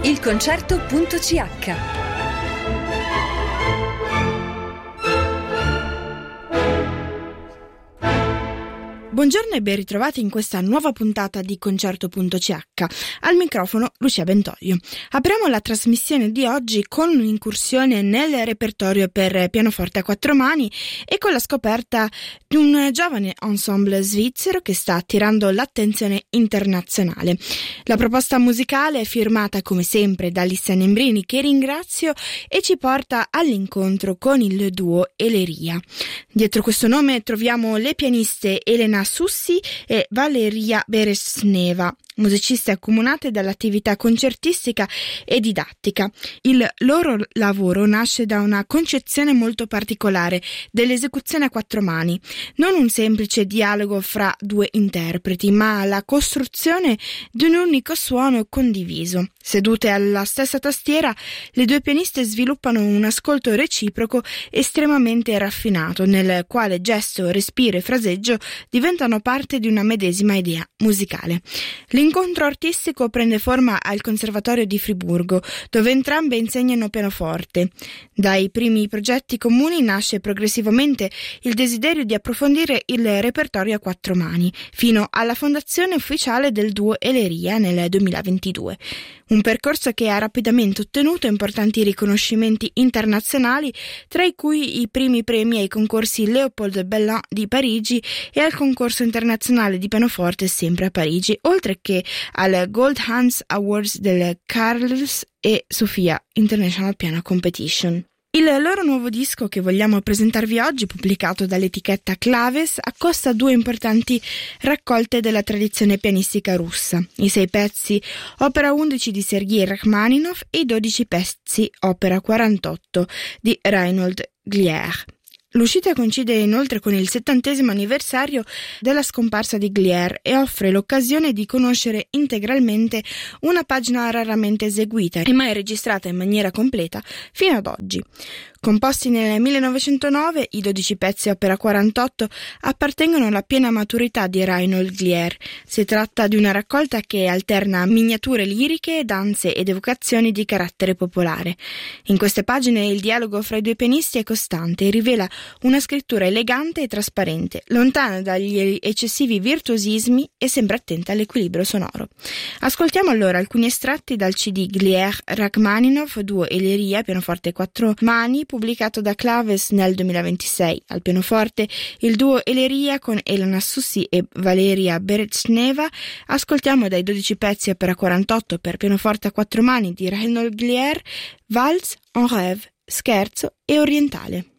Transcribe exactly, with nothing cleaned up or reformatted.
il concerto punto c h. Buongiorno e ben ritrovati in questa nuova puntata di Concerto punto c h. Al microfono Lucia Bentoglio. Apriamo la trasmissione di oggi con un'incursione nel repertorio per pianoforte a quattro mani e con la scoperta di un giovane ensemble svizzero che sta attirando l'attenzione internazionale. La proposta musicale è firmata come sempre da Alessia Nembrini, che ringrazio, e ci porta all'incontro con il duo Eleria. Dietro questo nome troviamo le pianiste Elena Sussi e Valeria Beresneva, musiciste accomunate dall'attività concertistica e didattica. Il loro lavoro nasce da una concezione molto particolare dell'esecuzione a quattro mani, non un semplice dialogo fra due interpreti, ma la costruzione di un unico suono condiviso. Sedute alla stessa tastiera, le due pianiste sviluppano un ascolto reciproco estremamente raffinato, nel quale gesto, respiro e fraseggio diventano parte di una medesima idea musicale. L'incontro artistico prende forma al Conservatorio di Friburgo, dove entrambe insegnano pianoforte. Dai primi progetti comuni nasce progressivamente il desiderio di approfondire il repertorio a quattro mani, fino alla fondazione ufficiale del duo Eleria nel duemilaventidue. Un percorso che ha rapidamente ottenuto importanti riconoscimenti internazionali, tra i cui i primi premi ai concorsi Léopold Bellin di Parigi e al concorso internazionale di pianoforte sempre a Parigi, oltre che al Gold Hands Awards del Carls e Sofia International Piano Competition. Il loro nuovo disco, che vogliamo presentarvi oggi, pubblicato dall'etichetta Claves, accosta due importanti raccolte della tradizione pianistica russa: i sei pezzi opera undici di Sergei Rachmaninov e i dodici pezzi opera quarantotto di Reinhold Glier. L'uscita coincide inoltre con il settantesimo anniversario della scomparsa di Glier e offre l'occasione di conoscere integralmente una pagina raramente eseguita e mai registrata in maniera completa fino ad oggi. Composti nel millenovecentonove, i dodici pezzi opera quarantotto appartengono alla piena maturità di Reinhold Glier. Si tratta di una raccolta che alterna miniature liriche, danze ed evocazioni di carattere popolare. In queste pagine il dialogo fra i due pianisti è costante e rivela una scrittura elegante e trasparente, lontana dagli eccessivi virtuosismi e sempre attenta all'equilibrio sonoro. Ascoltiamo allora alcuni estratti dal C D Glier Rachmaninov, duo Eleria, pianoforte quattro mani, pubblicato da Claves nel duemilaventisei. Al pianoforte il duo Eleria con Elena Sussi e Valeria Beresneva. Ascoltiamo dai dodici pezzi opera quarantotto per pianoforte a quattro mani di Reinhold Glier, Valse, En Rêve, Scherzo e Orientale.